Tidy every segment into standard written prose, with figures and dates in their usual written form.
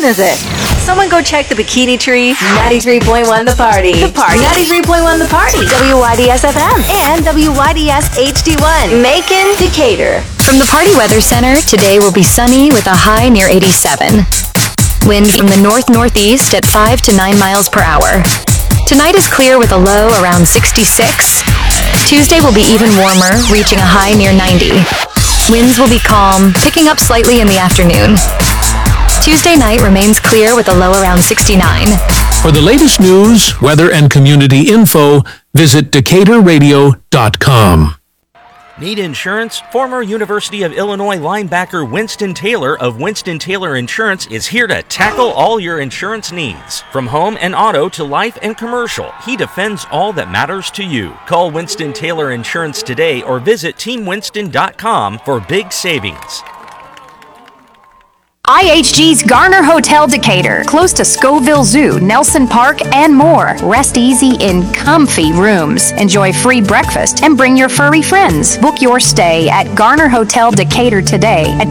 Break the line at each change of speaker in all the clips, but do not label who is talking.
is it? Someone go check the Bikini Tree. 93.1 The Party. The Party. 93.1 The Party. WYDS FM and WYDS HD1. Macon, Decatur.
From the Party Weather Center, today will be sunny with a high near 87. Wind from the north-northeast at 5 to 9 miles per hour. Tonight is clear with a low around 66. Tuesday will be even warmer, reaching a high near 90. Winds will be calm, picking up slightly in the afternoon. Tuesday night remains clear with a low around 69.
For the latest news, weather, and community info, visit DecaturRadio.com.
Need insurance? Former University of Illinois linebacker Winston Taylor of Winston Taylor Insurance is here to tackle all your insurance needs. From home and auto to life and commercial, he defends all that matters to you. Call Winston Taylor Insurance today or visit teamwinston.com for big savings.
IHG's Garner Hotel Decatur, close to Scoville Zoo, Nelson Park, and more. Rest easy in comfy rooms. Enjoy free breakfast and bring your furry friends. Book your stay at Garner Hotel Decatur today at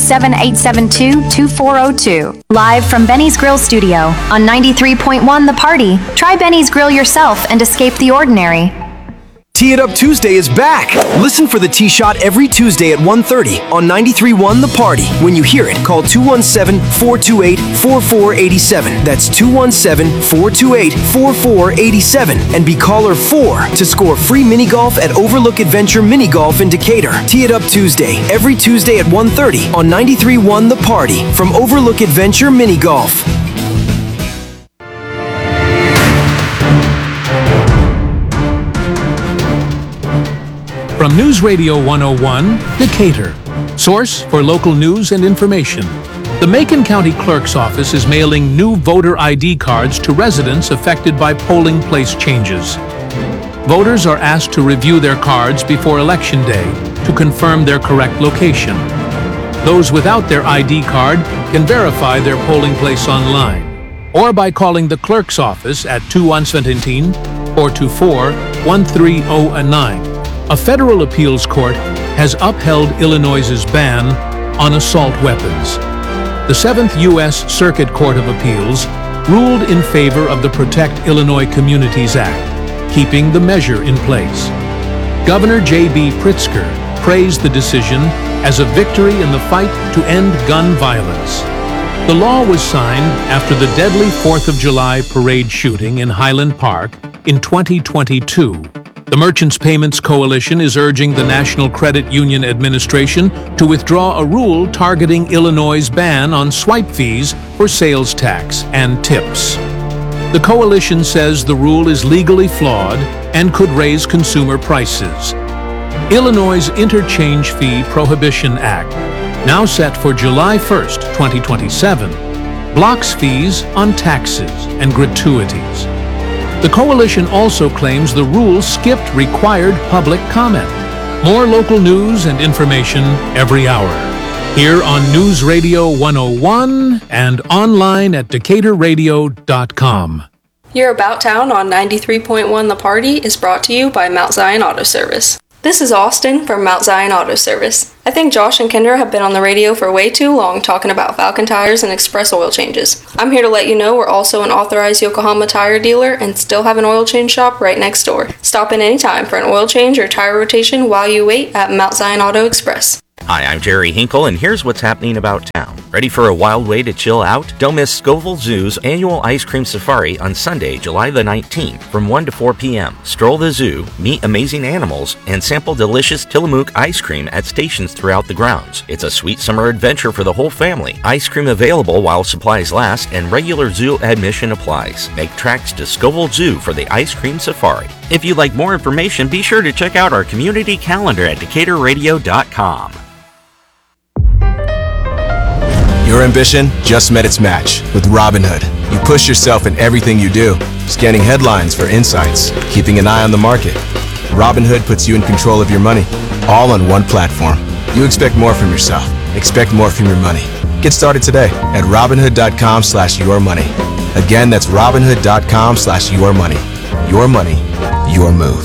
217-872-2402. Live from Benny's Grill Studio on 93.1 The Party. Try Benny's Grill yourself and escape the ordinary.
Tee It Up Tuesday is back. Listen for the Tee Shot every Tuesday at 1:30 on 93.1 The Party. When you hear it, call 217-428-4487. That's 217-428-4487 and be caller 4 to score free mini golf at Overlook Adventure Mini Golf in Decatur. Tee It Up Tuesday every Tuesday at 1:30 on 93.1 The Party from Overlook Adventure Mini Golf.
From News Radio 101, Decatur, source for local news and information. The Macon County Clerk's Office is mailing new voter ID cards to residents affected by polling place changes. Voters are asked to review their cards before Election Day to confirm their correct location. Those without their ID card can verify their polling place online or by calling the Clerk's Office at 217-424-1309. A federal appeals court has upheld Illinois's ban on assault weapons. The 7th U.S. Circuit Court of Appeals ruled in favor of the Protect Illinois Communities Act, keeping the measure in place. Governor J.B. Pritzker praised the decision as a victory in the fight to end gun violence. The law was signed after the deadly 4th of July parade shooting in Highland Park in 2022. The Merchants Payments Coalition is urging the National Credit Union Administration to withdraw a rule targeting Illinois' ban on swipe fees for sales tax and tips. The coalition says the rule is legally flawed and could raise consumer prices. Illinois' Interchange Fee Prohibition Act, now set for July 1st, 2027, blocks fees on taxes and gratuities. The coalition also claims the rule skipped required public comment. More local news and information every hour. Here on News Radio 101 and online at DecaturRadio.com.
Your About Town on 93.1 The Party is brought to you by Mount Zion Auto Service. This is Austin from Mount Zion Auto Service. I think Josh and Kendra have been on the radio for way too long talking about Falcon tires and express oil changes. I'm here to let you know we're also an authorized Yokohama tire dealer and still have an oil change shop right next door. Stop in anytime for an oil change or tire rotation while you wait at Mount Zion Auto Express.
Hi, I'm Jerry Hinkle, and here's what's happening about town. Ready for a wild way to chill out? Don't miss Scoville Zoo's annual ice cream safari on Sunday, July the 19th from 1 to 4 p.m. Stroll the zoo, meet amazing animals, and sample delicious Tillamook ice cream at stations throughout the grounds. It's a sweet summer adventure for the whole family. Ice cream available while supplies last, and regular zoo admission applies. Make tracks to Scoville Zoo for the ice cream safari. If you'd like more information, be sure to check out our community calendar at DecaturRadio.com.
Your ambition just met its match with Robinhood. You push yourself in everything you do, scanning headlines for insights, keeping an eye on the market. Robinhood puts you in control of your money, all on one platform. You expect more from yourself. Expect more from your money. Get started today at Robinhood.com/yourmoney. Again, that's Robinhood.com/yourmoney. Your money, your move.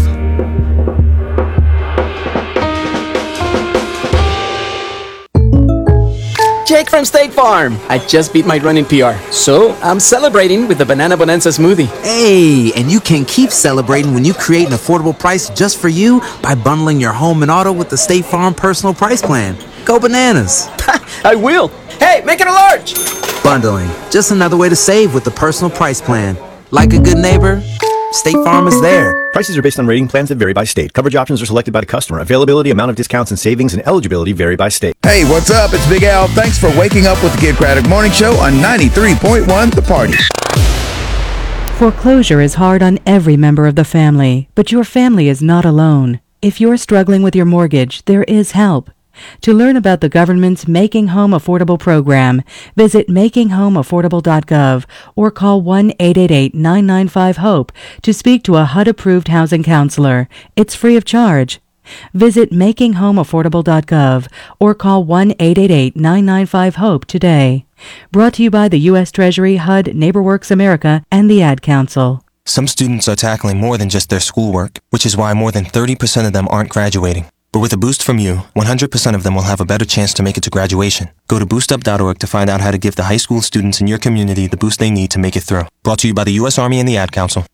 Jake from State Farm. I just beat my running PR, so I'm celebrating with the Banana Bonanza smoothie.
Hey, and you can keep celebrating when you create an affordable price just for you by bundling your home and auto with the State Farm Personal Price Plan. Go bananas.
I will. Hey, make it a large.
Bundling, just another way to save with the Personal Price Plan. Like a good neighbor, State Farm is there.
Prices are based on rating plans that vary by state. Coverage options are selected by the customer. Availability, amount of discounts and savings, and eligibility vary by state.
Hey, what's up? It's Big Al. Thanks for waking up with the Kid Craddock Morning Show on 93.1 The Party.
Foreclosure is hard on every member of the family, but your family is not alone. If you're struggling with your mortgage, there is help. To learn about the government's Making Home Affordable program, visit makinghomeaffordable.gov or call 1-888-995-HOPE to speak to a HUD-approved housing counselor. It's free of charge. Visit makinghomeaffordable.gov or call 1-888-995-HOPE today. Brought to you by the U.S. Treasury, HUD, NeighborWorks America, and the Ad Council.
Some students are tackling more than just their schoolwork, which is why more than 30% of them aren't graduating. But with a boost from you, 100% of them will have a better chance to make it to graduation. Go to boostup.org to find out how to give the high school students in your community the boost they need to make it through. Brought to you by the U.S. Army and the Ad Council.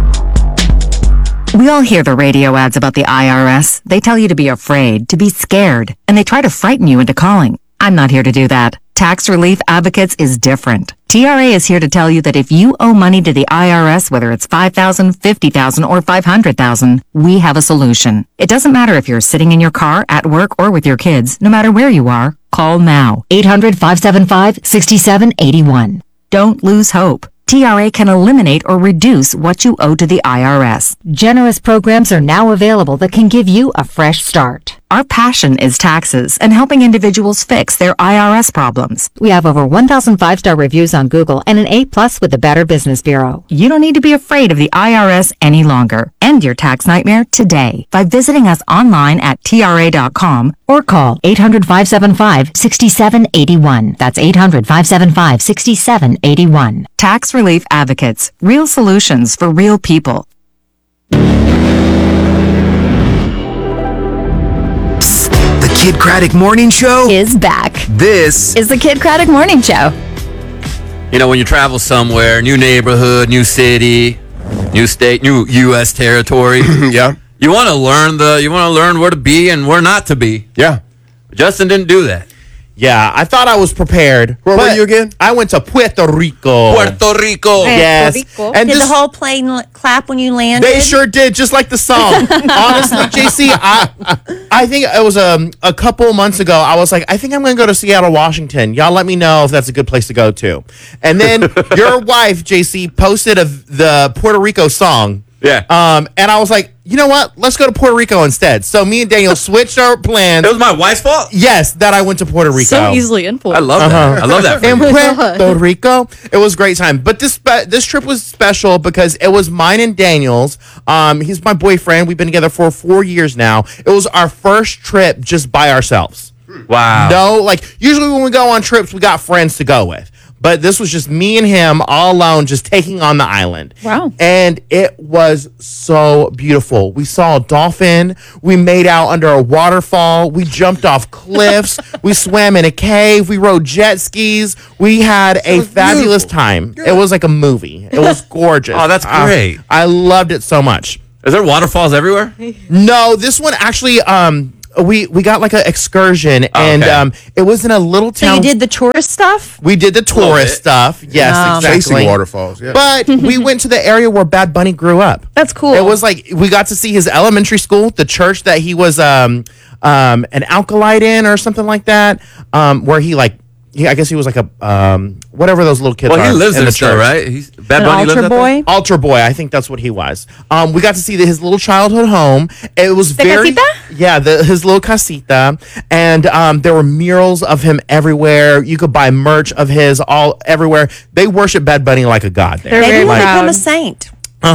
We all hear the radio ads about the IRS. They tell you to be afraid, to be scared, and they try to frighten you into calling. I'm not here to do that. Tax Relief Advocates is different. TRA is here to tell you that if you owe money to the IRS, whether it's $5,000, $50,000, or $500,000, we have a solution. It doesn't matter if you're sitting in your car, at work, or with your kids. No matter where you are, call now. 800-575-6781. Don't lose hope. TRA can eliminate or reduce what you owe to the IRS.
Generous programs are now available that can give you a fresh start.
Our passion is taxes and helping individuals fix their IRS problems.
We have over 1,000 5-star reviews on Google and an A+ with the Better Business Bureau.
You don't need to be afraid of the IRS any longer. End your tax nightmare today by visiting us online at TRA.com
or call 800-575-6781. That's 800-575-6781.
Tax Relief Advocates. Real solutions for real people.
The Kid Craddock Morning Show
is back.
This
is the Kid Craddock Morning Show.
You know, when you travel somewhere, new neighborhood, new city, new state, new U.S. territory.
Yeah.
You want to learn where to be and where not to be.
Yeah.
Justin didn't do that.
Yeah, I thought I was prepared. Where were you again? I went to Puerto Rico.
Puerto Rico.
Yes.
And did the whole plane clap when you landed?
They sure did, just like the song. Honestly, JC, I think it was a couple months ago. I was like, I think I'm going to go to Seattle, Washington. Y'all let me know if that's a good place to go to. And then your wife, JC, posted the Puerto Rico song.
Yeah.
And I was like, you know what? Let's go to Puerto Rico instead. So me and Daniel switched our plans.
It was my wife's fault?
Yes, that I went to Puerto Rico.
So easily influenced.
I love that. I love that.
In Puerto Rico, it was a great time. But this trip was special because it was mine and Daniel's. He's my boyfriend. We've been together for 4 years now. It was our first trip just by ourselves.
Wow.
No, like usually when we go on trips, we got friends to go with. But this was just me and him all alone, just taking on the island.
Wow.
And it was so beautiful. We saw a dolphin. We made out under a waterfall. We jumped off cliffs. We swam in a cave. We rode jet skis. We had a fabulous time. It was like a movie. It was gorgeous.
Oh, that's great.
I loved it so much.
Is there waterfalls everywhere?
No, this one actually... We got like an excursion, and it was in a little town.
So you did the tourist stuff?
We did the tourist stuff. Yes, exactly.
Chasing waterfalls. Yeah.
But we went to the area where Bad Bunny grew up.
That's cool.
It was like we got to see his elementary school, the church that he was an alkalite in or something like that, where he like. I guess he was like a whatever those little kids are.
Well, he lives
in
there
the
still,
church.
right? He's Bad Bunny lives
altar boy.
Altar boy, I think that's what he was. We got to see his little childhood home. It was very
casita?
His little casita, and there were murals of him everywhere. You could buy merch of his everywhere. They worship Bad Bunny like a god. There,
Maybe we'll become a saint.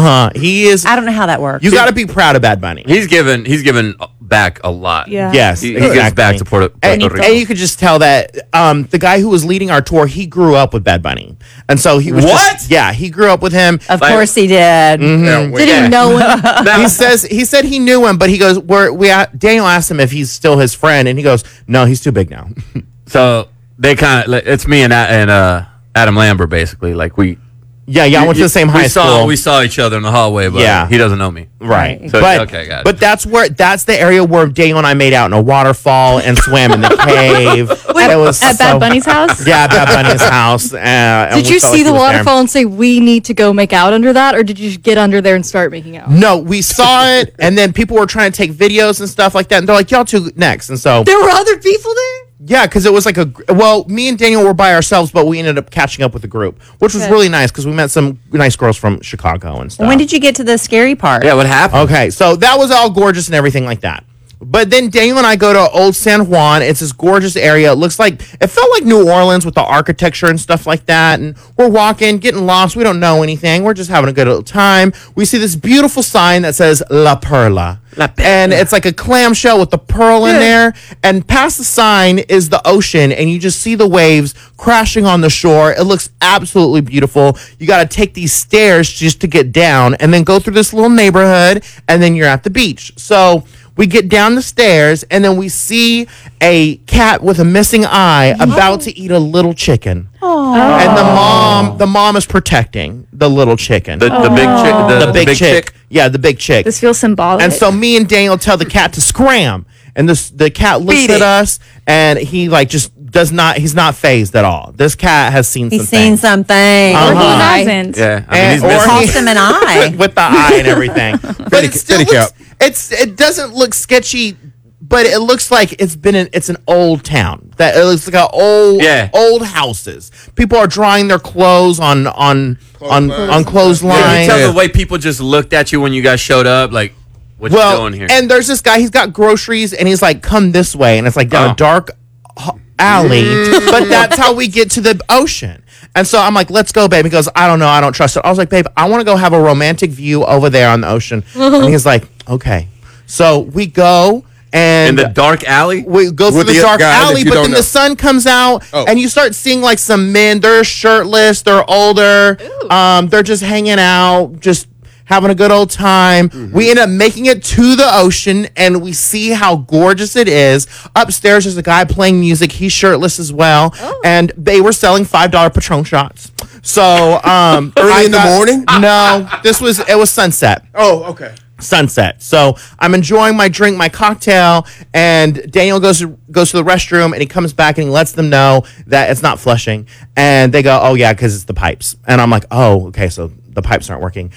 He is.
I don't know how that works.
You got to be proud of Bad Bunny.
He's given back a lot.
Yeah.
Yes,
he gives back to Puerto Rico.
And you could just tell that the guy who was leading our tour, he grew up with Bad Bunny, and so he was.
What?
He grew up with him.
Of course he did.
Mm-hmm.
Did he know him?
He said he knew him, but he goes. Daniel asked him if he's still his friend, and he goes, "No, he's too big now."
So They kind of, it's me and Adam Lambert, basically. Like, we...
Yeah, I went to the same high school.
We saw each other in the hallway, but he doesn't know me.
Right.
So,
but,
okay, got it.
But that's the area where Daniel and I made out in a waterfall and swam in the cave.
Wait,
it was
at Bad Bunny's house?
Yeah, at Bad Bunny's house.
Did you see the waterfall and say, we need to go make out under that? Or did you just get under there and start making out?
No, we saw it, and then people were trying to take videos and stuff like that, and they're like, y'all two next. And so
there were other people there?
Yeah, because it was like me and Daniel were by ourselves, but we ended up catching up with the group, which was really nice because we met some nice girls from Chicago and stuff.
When did you get to the scary part?
Yeah, what happened?
Okay, so that was all gorgeous and everything like that. But then Daniel and I go to Old San Juan. It's this gorgeous area. It felt like New Orleans with the architecture and stuff like that. And we're walking, getting lost. We don't know anything. We're just having a good little time. We see this beautiful sign that says La Perla. And it's like a clamshell with the pearl in there. And past the sign is the ocean. And you just see the waves crashing on the shore. It looks absolutely beautiful. You got to take these stairs just to get down and then go through this little neighborhood. And then you're at the beach. So we get down the stairs, and then we see a cat with a missing eye about to eat a little chicken. Aww. And the mom is protecting the little chicken.
The big chick?
The big chick. Yeah, the big chick.
This feels symbolic.
And so me and Daniel tell the cat to scram. And the cat looks at us, and he he's not fazed at all. This cat has seen something.
He's seen something.
Or he hasn't.
Yeah, I mean, he's
or tossed him an eye.
With the eye and everything. But it still looks, it doesn't look sketchy, but it looks like it's an old town. That it looks like old houses. People are drying their clothes on clotheslines.
Yeah, you tell the way people just looked at you when you guys showed up, like, what you doing here?
And there's this guy, he's got groceries, and he's like, come this way. And it's like down a dark alley, but that's how we get to the ocean. And so I'm like, let's go, babe. He goes, I don't know, I don't trust it. I was like, babe, I want to go have a romantic view over there on the ocean. And he's like, okay. So we go. And
in the dark alley?
We go through the dark alley, but then the sun comes out, and you start seeing like some men. They're shirtless. They're older. They're just hanging out, just having a good old time. We end up making it to the ocean, and we see how gorgeous it is. Upstairs, there's a guy playing music. He's shirtless as well, and they were selling $5 Patron shots. So
early in the morning?
No, it was sunset.
Oh, okay.
Sunset. So I'm enjoying my drink, my cocktail, and Daniel goes to the restroom, and he comes back and he lets them know that it's not flushing. And they go, oh yeah, because it's the pipes. And I'm like, oh, okay, so the pipes aren't working.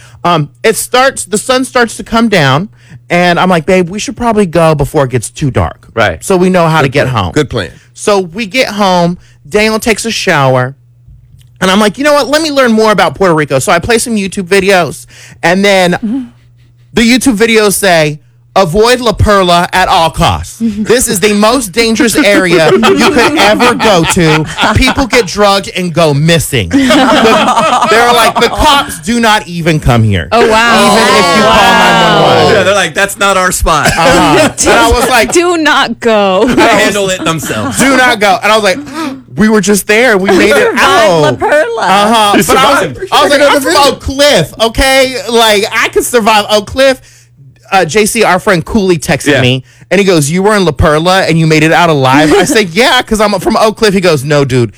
The sun starts to come down, and I'm like, babe, we should probably go before it gets too dark.
Right.
So we know how to get home.
Good plan.
So we get home, Daniel takes a shower, and I'm like, you know what? Let me learn more about Puerto Rico. So I play some YouTube videos, and then the YouTube videos say, avoid La Perla at all costs. This is the most dangerous area you could ever go to. People get drugged and go missing. They're like, the cops do not even come here.
Oh, wow.
Even if you call 911.
Yeah, they're like, that's not our spot.
And I was like,
do not go.
Handle it themselves.
Do not go. And I was like, we were just there. We made it out.
La Perla.
But I was like, I'm from Oak Cliff, okay? Like, I could survive Oak Cliff. JC, our friend Cooley, texted me, and he goes, you were in La Perla and you made it out alive? I said, yeah, because I'm from Oak Cliff. He goes, no, dude,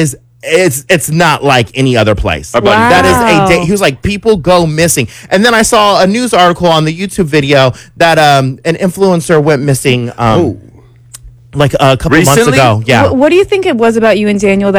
it's not like any other place.
Wow.
That is he was like, people go missing. And then I saw a news article on the YouTube video that an influencer went missing like a couple months ago. Yeah.
What do you think it was about you and Daniel